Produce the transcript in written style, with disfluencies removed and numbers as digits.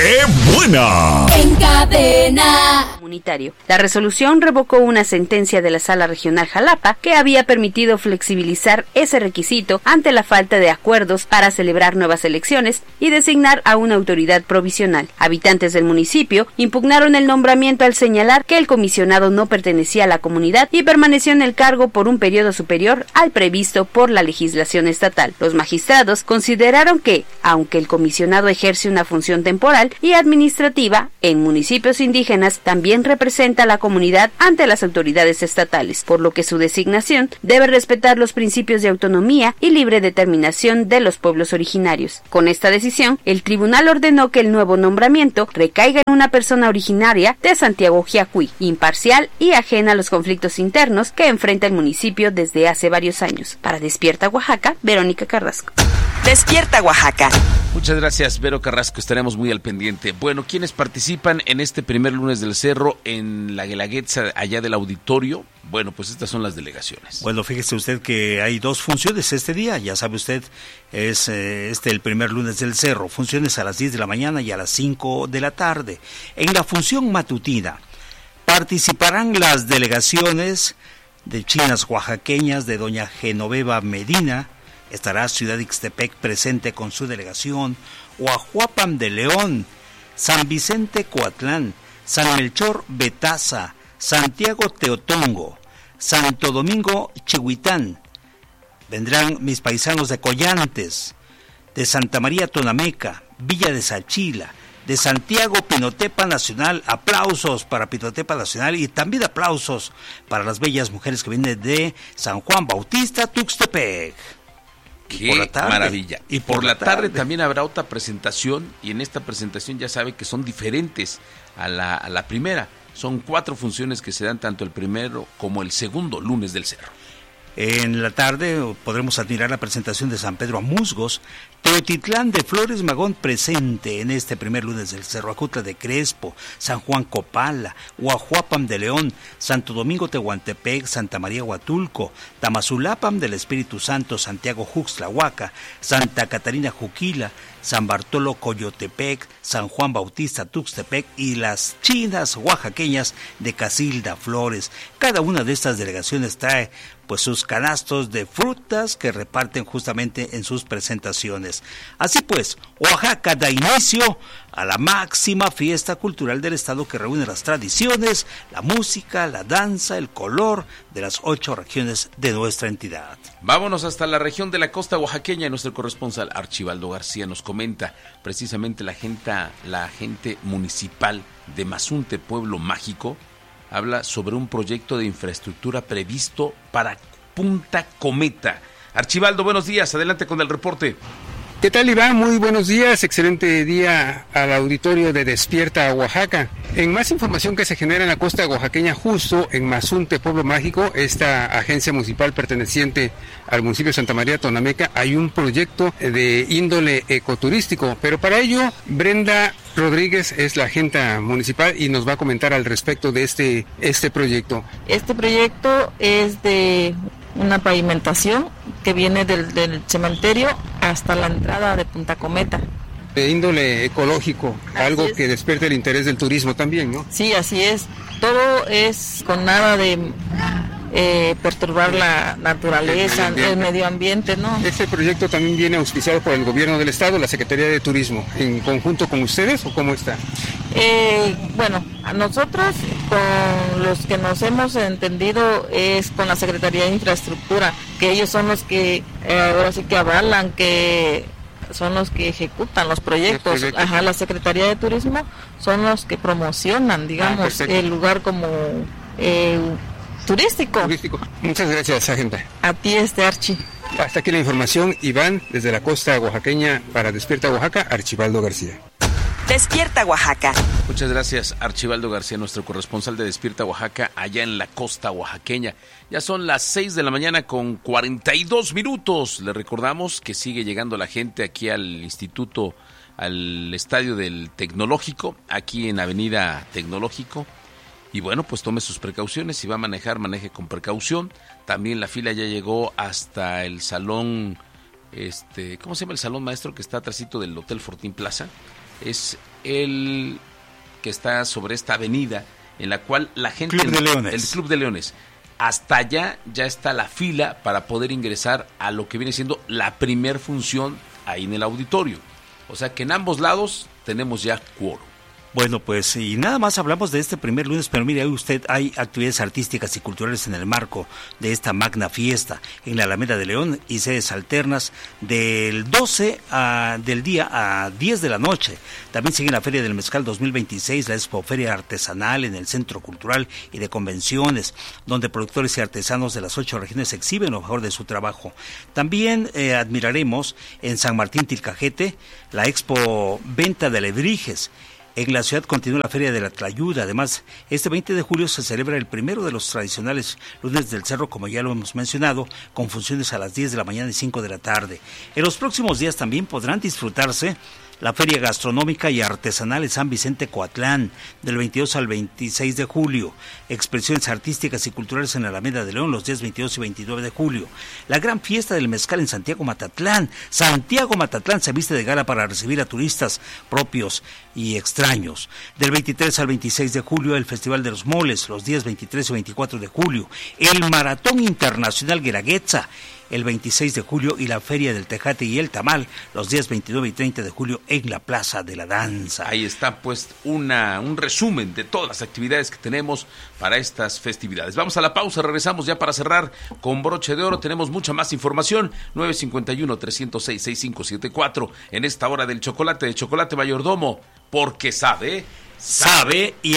¡Qué buena! En Cadena Comunitario. La resolución revocó una sentencia de la Sala Regional Jalapa que había permitido flexibilizar ese requisito ante la falta de acuerdos para celebrar nuevas elecciones y designar a una autoridad provisional. Habitantes del municipio impugnaron el nombramiento al señalar que el comisionado no pertenecía a la comunidad y permaneció en el cargo por un periodo superior al previsto por la legislación estatal. Los magistrados consideraron que, aunque el comisionado ejerce una función temporal y administrativa en municipios indígenas, también representa a la comunidad ante las autoridades estatales, por lo que su designación debe respetar los principios de autonomía y libre determinación de los pueblos originarios. Con esta decisión, el tribunal ordenó que el nuevo nombramiento recaiga en una persona originaria de Santiago Jiacuy, imparcial y ajena a los conflictos internos que enfrenta el municipio desde hace varios años. Para Despierta Oaxaca, Verónica Carrasco. Despierta Oaxaca. Muchas gracias, Vero Carrasco, estaremos muy al pendiente. Bueno, ¿quiénes participan en este primer lunes del Cerro en la Guelaguetza, allá del auditorio? Bueno, pues estas son las delegaciones. Bueno, fíjese usted que hay dos funciones este día, ya sabe usted, es el primer lunes del Cerro, funciones a las 10 de la mañana y a las 5 de la tarde. En la función matutina participarán las delegaciones de chinas oaxaqueñas de doña Genoveva Medina. Estará Ciudad Ixtepec presente con su delegación, Oahuapan de León, San Vicente Coatlán, San Melchor Betaza, Santiago Teotongo, Santo Domingo Chihuitán. Vendrán mis paisanos de Collantes, de Santa María Tonameca, Villa de Sachila, de Santiago Pinotepa Nacional. Aplausos para Pinotepa Nacional y también aplausos para las bellas mujeres que vienen de San Juan Bautista, Tuxtepec. ¡Qué maravilla! Y por la tarde también habrá otra presentación, y en esta presentación ya sabe que son diferentes a la primera. Son 4 funciones que se dan tanto el primero como el segundo lunes del Cerro. En la tarde podremos admirar la presentación de San Pedro Amusgos, Teotitlán de Flores Magón presente en este primer lunes del Cerro, Acutla de Crespo, San Juan Copala, Oahuapan de León, Santo Domingo Tehuantepec, Santa María Huatulco, Tamazulapam del Espíritu Santo, Santiago Juxtlahuaca, Santa Catarina Juquila, San Bartolo Coyotepec, San Juan Bautista Tuxtepec y las chinas oaxaqueñas de Casilda Flores. Cada una de estas delegaciones trae pues sus canastos de frutas que reparten justamente en sus presentaciones. Así pues, Oaxaca da inicio a la máxima fiesta cultural del estado que reúne las tradiciones, la música, la danza, el color de las 8 regiones de nuestra entidad. Vámonos hasta la región de la costa oaxaqueña. Nuestro corresponsal Archibaldo García nos comenta precisamente la gente municipal de Mazunte, Pueblo Mágico, habla sobre un proyecto de infraestructura previsto para Punta Cometa. Archibaldo, buenos días, adelante con el reporte. ¿Qué tal, Iván? Muy buenos días, excelente día al auditorio de Despierta Oaxaca. En más información que se genera en la costa oaxaqueña, justo en Mazunte, Pueblo Mágico, esta agencia municipal perteneciente al municipio de Santa María Tonameca, hay un proyecto de índole ecoturístico, pero para ello Brenda Rodríguez es la agente municipal y nos va a comentar al respecto de este proyecto. Este proyecto es de una pavimentación que viene del cementerio hasta la entrada de Punta Cometa. De índole ecológico, algo que despierte el interés del turismo también, ¿no? Sí, así es. Todo es con nada de perturbar la naturaleza, el medio ambiente, ¿no? ¿Este proyecto también viene auspiciado por el gobierno del estado, la Secretaría de Turismo, en conjunto con ustedes o cómo está? Bueno, a nosotros, con los que nos hemos entendido, es con la Secretaría de Infraestructura, que ellos son los que ahora sí que avalan, que son los que ejecutan los proyectos. Ajá, la Secretaría de Turismo son los que promocionan, digamos, el lugar como turístico. Muchas gracias, agente. A ti, Archi. Hasta aquí la información, Iván, desde la costa oaxaqueña para Despierta Oaxaca, Archibaldo García. Despierta Oaxaca. Muchas gracias, Archibaldo García, nuestro corresponsal de Despierta Oaxaca, allá en la costa oaxaqueña. Ya son las 6 de la mañana con 42 minutos. Le recordamos que sigue llegando la gente aquí al instituto, al estadio del Tecnológico, aquí en Avenida Tecnológico. Y bueno, pues tome sus precauciones. Si va a manejar, maneje con precaución. También la fila ya llegó hasta el salón, ¿cómo se llama el salón maestro que está atrásito del Hotel Fortín Plaza? Es el que está sobre esta avenida, en la cual la gente... Club de Leones. El Club de Leones. Hasta allá ya está la fila para poder ingresar a lo que viene siendo la primer función ahí en el auditorio. O sea que en ambos lados tenemos ya quórum. Bueno, pues y nada más hablamos de este primer lunes, pero mire, usted hay actividades artísticas y culturales en el marco de esta magna fiesta en la Alameda de León y sedes alternas del 12 del día a 10 de la noche. También sigue la Feria del Mezcal 2026, la Expoferia Artesanal en el Centro Cultural y de Convenciones, donde productores y artesanos de las 8 regiones exhiben lo mejor de su trabajo. También admiraremos en San Martín Tilcajete la Expo Venta de Alebrijes. En la ciudad continúa la Feria de la Tlayuda. Además, este 20 de julio se celebra el primero de los tradicionales lunes del cerro, como ya lo hemos mencionado, con funciones a las 10 de la mañana y 5 de la tarde. En los próximos días también podrán disfrutarse la Feria Gastronómica y Artesanal en San Vicente Coatlán, del 22 al 26 de julio. Expresiones artísticas y culturales en la Alameda de León los días 22 y 29 de julio. La gran fiesta del mezcal en Santiago Matatlán. Santiago Matatlán se viste de gala para recibir a turistas propios y extraños. Del 23 al 26 de julio, el Festival de los Moles, los días 23 y 24 de julio. El Maratón Internacional Guelaguetza, el 26 de julio, y la Feria del Tejate y el Tamal, los días 29 y 30 de julio en la Plaza de la Danza. Ahí está pues un resumen de todas las actividades que tenemos para estas festividades. Vamos a la pausa, regresamos ya para cerrar con broche de oro. Tenemos mucha más información, 951-306-6574 en esta hora del chocolate, de Chocolate Mayordomo, porque sabe y